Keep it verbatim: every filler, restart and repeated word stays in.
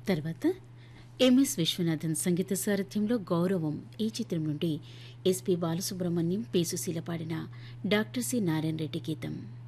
తర్వాత ఎంఎస్ విశ్వనాథన్ సంగీత సారథ్యంలో గౌరవం ఈ చిత్రం నుండి ఎస్పి బాలసుబ్రహ్మణ్యం పి సుశీల పాడిన డాక్టర్ సి నారాయణ రెడ్డి గీతం.